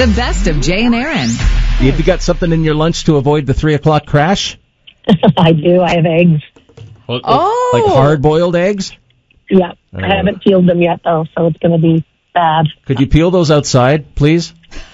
The best of Jay and Aaron. Have you got something in your lunch to avoid the 3 o'clock crash? I do. I have eggs. Oh. Like hard-boiled eggs? Yeah. I haven't peeled them yet, though, so it's going to be bad. Could you peel those outside, please?